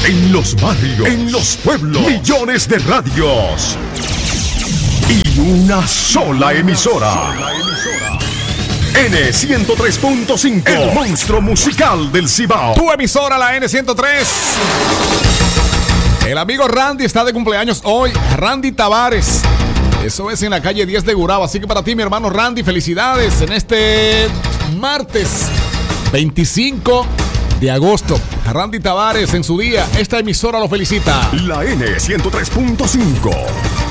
En los barrios, en los pueblos, millones de radios. Y una sola emisora. N103.5, el monstruo musical del Cibao. Tu emisora, la N103. El amigo Randy está de cumpleaños hoy. Randy Tavares. Eso es en la calle 10 de Gurabo. Así que para ti, mi hermano Randy, felicidades en este martes 25 de agosto. Randy Tavares en su día. Esta emisora lo felicita. La N103.5.